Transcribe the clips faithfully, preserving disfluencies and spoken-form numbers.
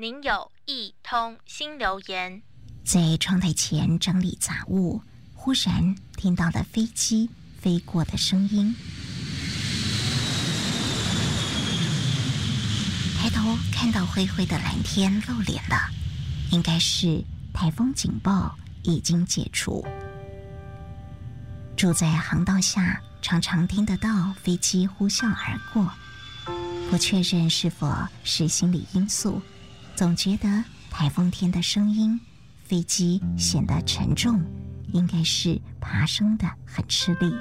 您有一通新留言。 在窗台前整理杂物，忽然听到了飞机飞过的声音。抬头看到灰灰的蓝天露脸了，应该是台风警报已经解除。住在航道下，常常听得到飞机呼啸而过，不确认是否是心理因素，总觉得台风天的声音，飞机显得沉重，应该是爬升的很吃力。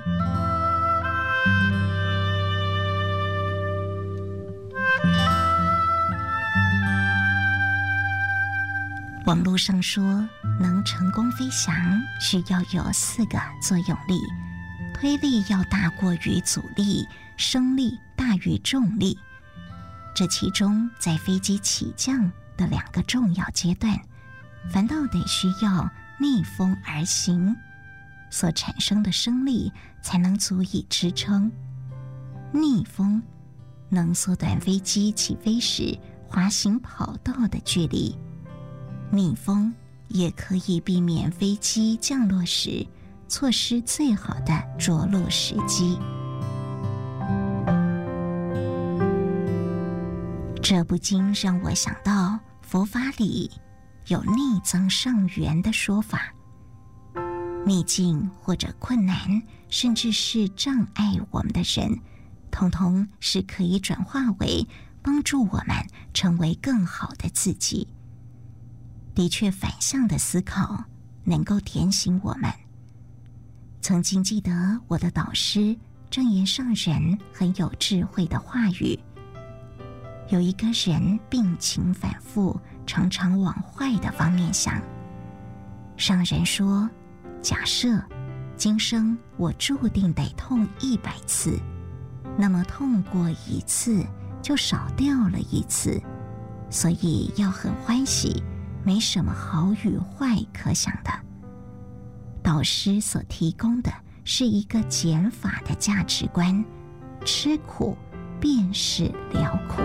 网络上说，能成功飞翔需要有四个作用力，推力要大过于阻力，升力大于重力。这其中在飞机起降的两个重要阶段，反倒得需要逆风而行，所产生的升力才能足以支撑。逆风能缩短飞机起飞时滑行跑道的距离，逆风也可以避免飞机降落时错失最好的着陆时机。这不禁让我想到佛法里有逆增上缘的说法，逆境或者困难，甚至是障碍我们的人，统统是可以转化为帮助我们成为更好的自己。的确，反向的思考能够点醒我们。曾经记得我的导师正言上人很有智慧的话语，有一个人病情反复，常常往坏的方面想。上人说，假设今生我注定得痛一百次，那么痛过一次就少掉了一次，所以要很欢喜，没什么好与坏可想的。导师所提供的是一个减法的价值观，吃苦便是了苦。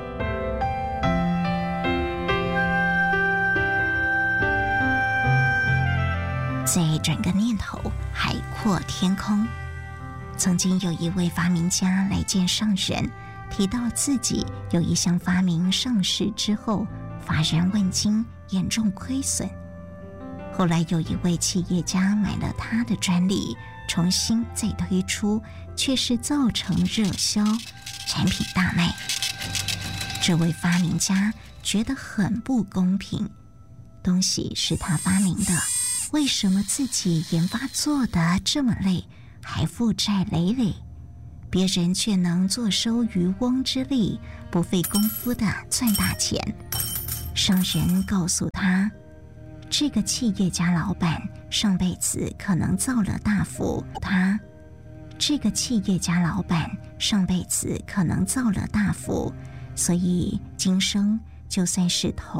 再转个念头，海阔天空。曾经有一位发明家来见上人，提到自己有一项发明上市之后，乏人问津，严重亏损。后来有一位企业家买了他的专利，重新再推出，却是造成热销，产品大卖。这位发明家觉得很不公平，东西是他发明的，为什么自己研发做得这么累，还负债累累，别人却能坐收渔翁之利，不费功夫的赚大钱？商人告诉他，这个企业家老板上辈子可能造了大福，他这个企业家老板上辈子可能造了大福，所以今生就算是投